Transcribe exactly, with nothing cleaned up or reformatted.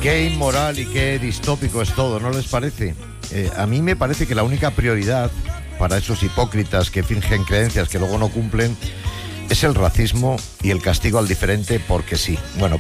Qué inmoral y qué distópico es todo, ¿no les parece? Eh, a mí me parece que la única prioridad para esos hipócritas que fingen creencias que luego no cumplen es el racismo y el castigo al diferente porque sí. Bueno,